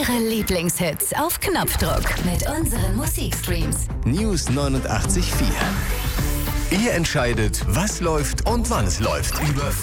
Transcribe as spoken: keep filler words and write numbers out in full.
Eure Lieblingshits auf Knopfdruck mit unseren Musikstreams. News neunundachtzig Komma vier. Ihr entscheidet, was läuft und wann es läuft. Über